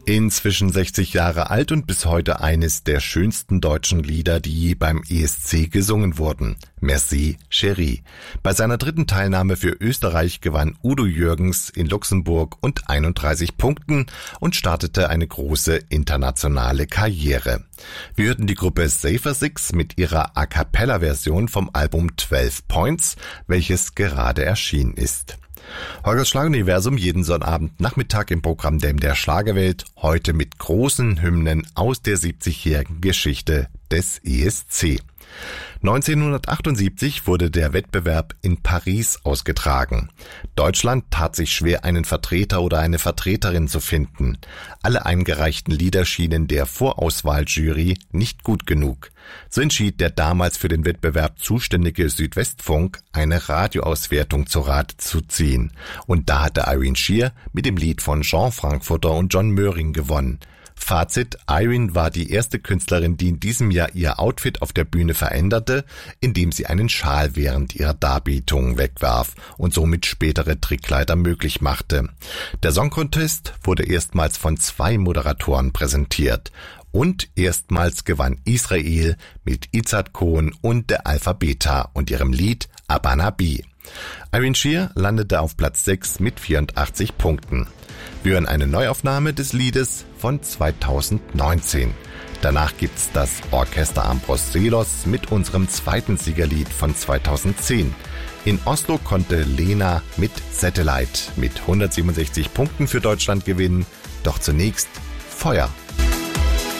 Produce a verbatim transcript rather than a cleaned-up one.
Inzwischen sechzig Jahre alt und bis heute eines der schönsten deutschen Lieder, die je beim E S C gesungen wurden. Merci, Chérie. Bei seiner dritten Teilnahme für Österreich gewann Udo Jürgens in Luxemburg und einunddreißig Punkten und startete eine große internationale Karriere. Wir hörten die Gruppe Safer Six mit ihrer A-Cappella-Version vom Album zwölf Points, welches gerade erschienen ist. Holgers Schlageruniversum jeden Sonnabend Nachmittag im Programm der M D R Schlagerwelt, heute mit großen Hymnen aus der siebzigjährigen Geschichte des E S C. neunzehnhundertachtundsiebzig wurde der Wettbewerb in Paris ausgetragen. Deutschland tat sich schwer, einen Vertreter oder eine Vertreterin zu finden. Alle eingereichten Lieder schienen der Vorauswahljury nicht gut genug. So entschied der damals für den Wettbewerb zuständige Südwestfunk, eine Radioauswertung zu Rate zu ziehen. Und da hatte Irene Sheer mit dem Lied von Jean Frankfurter und John Möhring gewonnen. Fazit: Irene war die erste Künstlerin, die in diesem Jahr ihr Outfit auf der Bühne veränderte, indem sie einen Schal während ihrer Darbietung wegwarf und somit spätere Trickkleider möglich machte. Der Song Contest wurde erstmals von zwei Moderatoren präsentiert. Und erstmals gewann Israel mit Izzat Cohen und der Alpha Beta und ihrem Lied Abanabi. Irene Sheer landete auf Platz sechs mit vierundachtzig Punkten. Wir hören eine Neuaufnahme des Liedes von zweitausendneunzehn. Danach gibt's das Orchester Ambroselos mit unserem zweiten Siegerlied von zweitausendzehn. In Oslo konnte Lena mit Satellite mit hundertsiebenundsechzig Punkten für Deutschland gewinnen. Doch zunächst Feuer.